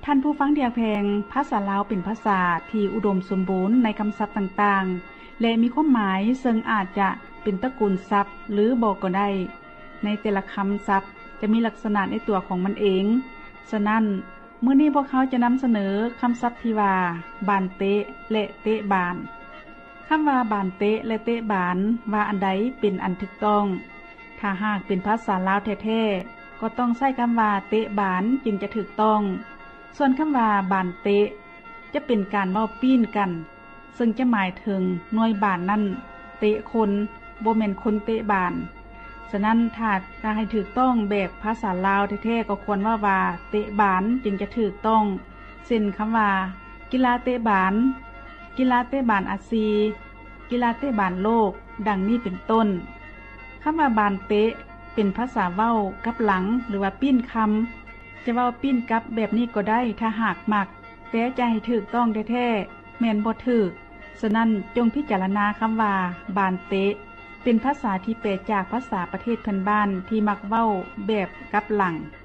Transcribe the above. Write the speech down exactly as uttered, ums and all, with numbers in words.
ท่านผู้ฟังที่แพงภาษาลาวเป็นภาษาที่อุดมสมบูรณ์ในคำศัพท์ต่างๆและมีความหมายซึ่งอาจจะเป็นตระกูลศัพท์หรือบ่ก็ได้ในแต่ละคำศัพท์จะมีลักษณะในตัวของมันเองฉะนั้นมื้อนี้พวกเขาจะนำเสนอคำศัพท์ที่ว่าบานเตะและเตะบานคำว่าบานเตะและเตะบานว่าอันใดเป็นอันถูกต้องถ้าหากเป็นภาษาลาวแท้ๆก็ต้องใช้คำว่าเตะบานจึงจะถูกต้องส่วนคำว่าบานเตะจะเป็นการเว้าปี้นกันซึ่งจะหมายถึงหน่วยบานนั่นเตะคนบ่แม่นคนเตะบานฉะนั้นถ้าจะให้ถูกต้องแบบภาษาลาวแท้ๆก็ควรว่าว่าเตะบานจึงจะถูกต้องเช่นคำว่ากีฬาเตะบานกีฬาเตะบานอาซีกีฬาเตะบานโลกดังนี้เป็นต้นคำว่าบานเตะเป็นภาษาเว้ากับหลังหรือว่าปิ้นคำจะเว้าปิ้นกับแบบนี้ก็ได้ถ้าหากมักแต่จะให้ถูกต้องแท้ๆแม่นบ่ถูกฉะนั้นจงพิจารณาคำว่าบานเตะเป็นภาษาที่แปลจากภาษาประเทศเพื่อนบ้านที่มักเว้าแบบกับหลัง